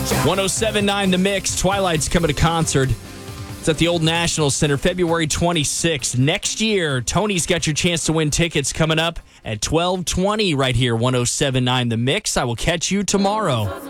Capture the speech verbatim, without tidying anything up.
one oh seven point nine The Mix. Twilight's coming to concert. It's at the Old National Center, February twenty-sixth. Next year, Tony's got your chance to win tickets coming up at twelve twenty right here, one oh seven point nine The Mix. I will catch you tomorrow.